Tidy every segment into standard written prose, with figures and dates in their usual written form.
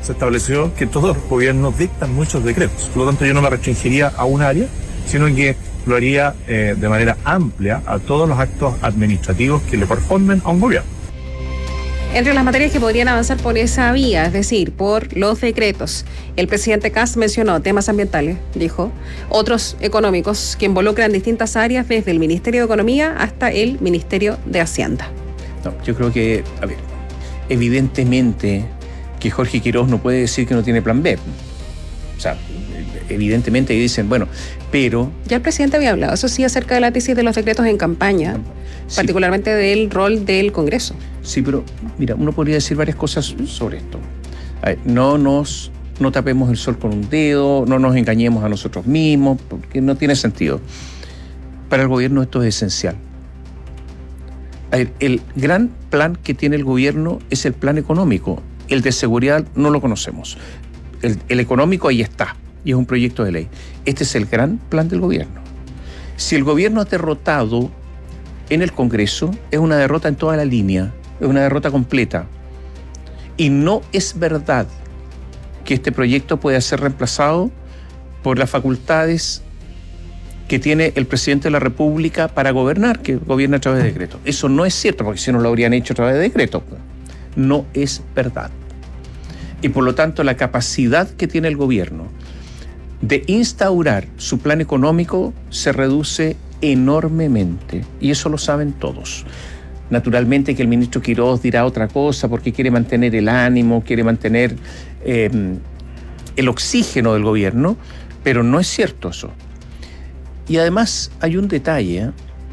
se estableció que todos los gobiernos dictan muchos decretos. Por lo tanto, yo no me restringiría a un área, sino que lo haría de manera amplia a todos los actos administrativos que le corresponden a un gobierno. Entre las materias que podrían avanzar por esa vía, es decir, por los decretos, el presidente Kast mencionó temas ambientales, dijo, otros económicos que involucran distintas áreas desde el Ministerio de Economía hasta el Ministerio de Hacienda. No, yo creo que, evidentemente que Jorge Quiroz no puede decir que no tiene plan B. O sea, evidentemente dicen, bueno, pero... Ya el presidente había hablado, eso sí, acerca de la tesis de los decretos en campaña, sí, particularmente del rol del Congreso. Sí, pero mira, uno podría decir varias cosas sobre esto. A ver, no tapemos el sol con un dedo, no nos engañemos a nosotros mismos, porque no tiene sentido. Para el gobierno esto es esencial. A ver, el gran plan que tiene el gobierno es el plan económico. El de seguridad no lo conocemos. El económico ahí está, y es un proyecto de ley. Este es el gran plan del gobierno. Si el gobierno ha derrotado en el Congreso, es una derrota en toda la línea, es una derrota completa. Y no es verdad que este proyecto pueda ser reemplazado por las facultades que tiene el presidente de la República para gobernar, que gobierna a través de decreto. Eso no es cierto, porque si no lo habrían hecho a través de decreto. No es verdad. Y por lo tanto, la capacidad que tiene el gobierno de instaurar su plan económico se reduce enormemente. Y eso lo saben todos. Naturalmente que el ministro Quiroz dirá otra cosa porque quiere mantener el ánimo, quiere mantener el oxígeno del gobierno, pero no es cierto eso. Y además hay un detalle.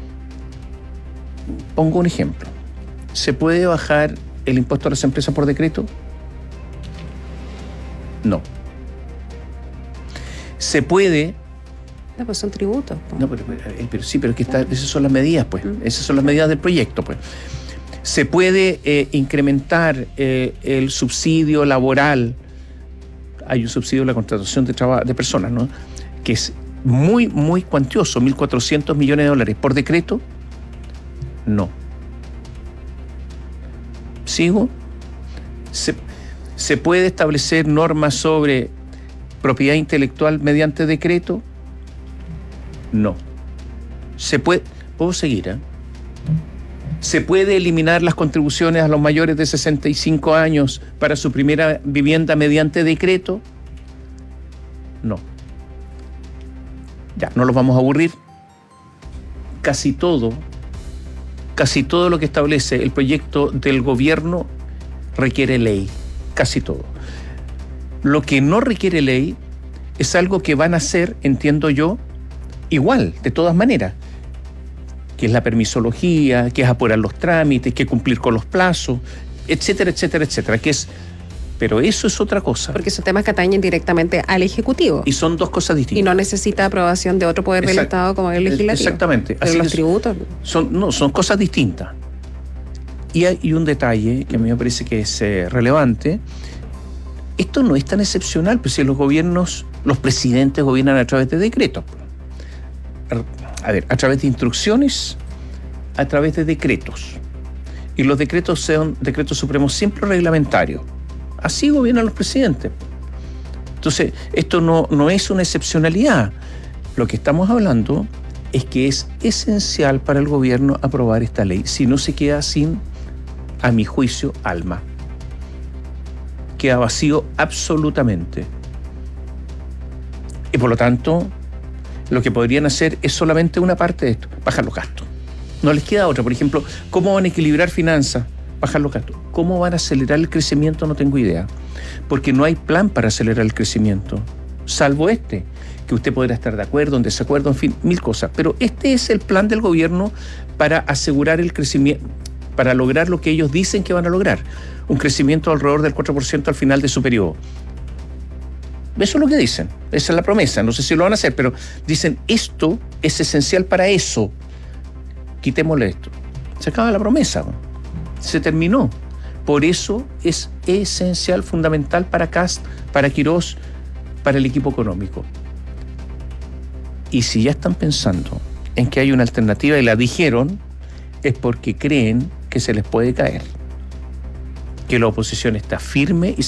Pongo un ejemplo. ¿Se puede bajar el impuesto a las empresas por decreto? No. ¿Se puede? No, pues son tributos. No, pero sí, pero es que esas son las medidas, pues. Esas son las medidas del proyecto, pues. ¿Se puede incrementar el subsidio laboral? Hay un subsidio de la contratación de personas, ¿no? Que es muy, muy cuantioso, 1.400 millones de dólares. ¿Por decreto? No. ¿Sigo? ¿Se puede establecer normas sobre propiedad intelectual mediante decreto? No. ¿Puedo seguir? ¿Se puede eliminar las contribuciones a los mayores de 65 años para su primera vivienda mediante decreto? No. Ya, no los vamos a aburrir. Casi todo lo que establece el proyecto del gobierno requiere ley. Casi todo. Lo que no requiere ley es algo que van a hacer, entiendo yo, igual, de todas maneras, que es la permisología, que es apurar los trámites, que es cumplir con los plazos, etcétera, etcétera, etcétera, pero eso es otra cosa. Porque son temas que atañen directamente al Ejecutivo. Y son dos cosas distintas. Y no necesita aprobación de otro poder del Estado como el legislativo. Exactamente. Pero los tributos... Son cosas distintas. Y hay un detalle que a mí me parece que es relevante. Esto no es tan excepcional, pues si los gobiernos, los presidentes gobiernan a través de decretos. A ver, a través de instrucciones, a través de decretos. Y los decretos son decretos supremos siempre reglamentarios. Así gobiernan los presidentes. Entonces, esto no es una excepcionalidad. Lo que estamos hablando es que es esencial para el gobierno aprobar esta ley. Si no, se queda sin, a mi juicio, alma. Queda vacío absolutamente. Y por lo tanto, lo que podrían hacer es solamente una parte de esto, bajar los gastos. No les queda otra. Por ejemplo, ¿cómo van a equilibrar finanzas? Bajar los gastos. ¿Cómo van a acelerar el crecimiento? No tengo idea. Porque no hay plan para acelerar el crecimiento, salvo que usted podrá estar de acuerdo, en desacuerdo, en fin, mil cosas. Pero este es el plan del gobierno para asegurar el crecimiento, para lograr lo que ellos dicen que van a lograr. Un crecimiento alrededor del 4% al final de su periodo. Eso es lo que dicen. Esa es la promesa. No sé si lo van a hacer, pero dicen, esto es esencial para eso. Quitémosle esto. Se acaba la promesa. Se terminó. Por eso es esencial, fundamental para Kast, para Quiroz, para el equipo económico. Y si ya están pensando en que hay una alternativa y la dijeron, es porque creen que se les puede caer. Que la oposición está firme y